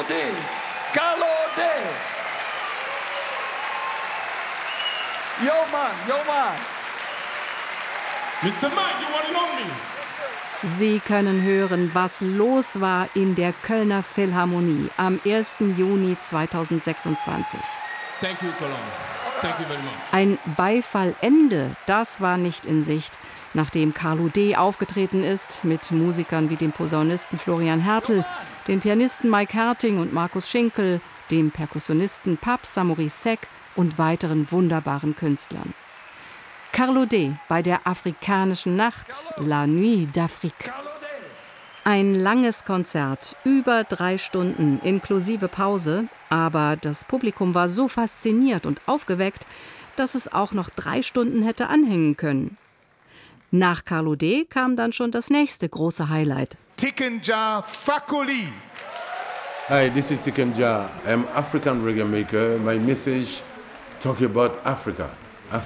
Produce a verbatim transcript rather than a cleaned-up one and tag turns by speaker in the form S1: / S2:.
S1: D. Carlo D. Yo, man, yo, man.
S2: Mister Mike, you want to know me?
S3: Sie können hören, was los war in der Kölner Philharmonie am ersten Juni zweitausendsechsundzwanzig.
S2: Thank you, Cologne. Thank you very much.
S3: Ein Beifallende, das war nicht in Sicht, nachdem Carlo D. aufgetreten ist mit Musikern wie dem Posaunisten Florian Hertel, den Pianisten Mike Herting und Markus Schinkel, dem Perkussionisten Pape Samory Seck und weiteren wunderbaren Künstlern. Carlo D. bei der afrikanischen Nacht, La Nuit d'Afrique. Ein langes Konzert, über drei Stunden inklusive Pause, aber das Publikum war so fasziniert und aufgeweckt, dass es auch noch drei Stunden hätte anhängen können. Nach Carlo D. kam dann schon das nächste große Highlight.
S4: Tiken Jah Fakoly.
S5: Hi, this is Tiken Jah. I'm African reggae maker. My message talk about Africa.